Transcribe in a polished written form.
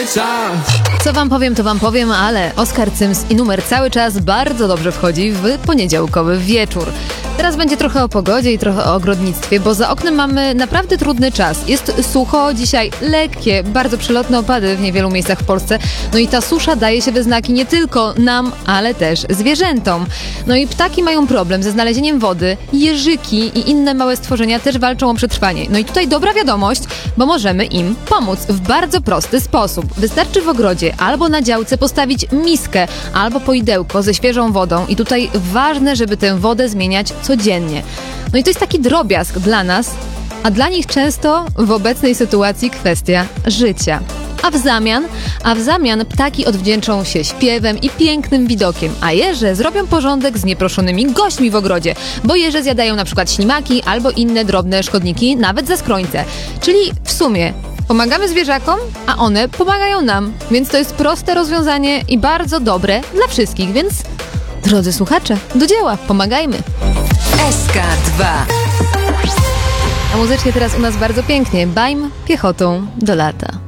Co wam powiem, to wam powiem, ale Oskar Cyms i numer cały czas bardzo dobrze wchodzi w poniedziałkowy wieczór. Teraz będzie trochę o pogodzie i trochę o ogrodnictwie, bo za oknem mamy naprawdę trudny czas. Jest sucho, dzisiaj lekkie, bardzo przelotne opady w niewielu miejscach w Polsce. No i ta susza daje się we znaki nie tylko nam, ale też zwierzętom. No i ptaki mają problem ze znalezieniem wody, jeżyki i inne małe stworzenia też walczą o przetrwanie. No i tutaj dobra wiadomość, bo możemy im pomóc w bardzo prosty sposób. Wystarczy w ogrodzie albo na działce postawić miskę albo poidełko ze świeżą wodą i tutaj ważne, żeby tę wodę zmieniać codziennie. No i to jest taki drobiazg dla nas, a dla nich często w obecnej sytuacji kwestia życia. A w zamian ptaki odwdzięczą się śpiewem i pięknym widokiem, a jeże zrobią porządek z nieproszonymi gośćmi w ogrodzie, bo jeże zjadają na przykład ślimaki albo inne drobne szkodniki, nawet za skrońce. Czyli w sumie pomagamy zwierzakom, a one pomagają nam, więc to jest proste rozwiązanie i bardzo dobre dla wszystkich, więc drodzy słuchacze, do dzieła, pomagajmy! SK2. A muzycznie teraz u nas bardzo pięknie, Bajm piechotą do lata.